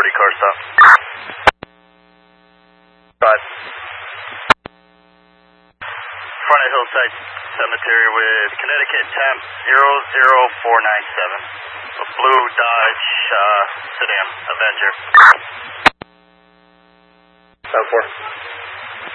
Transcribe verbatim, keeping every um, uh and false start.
forty car stop. Five. Front of Hillside Cemetery with Connecticut temp zero zero four nine seven. A blue Dodge uh, sedan Avenger. five four.